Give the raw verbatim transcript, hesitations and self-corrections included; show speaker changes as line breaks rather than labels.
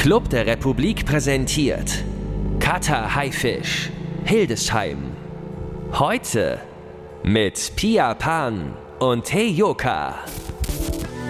Club der Republik präsentiert Cutter Haifisch, Hildesheim. Heute mit Pia Pan und Heyoka.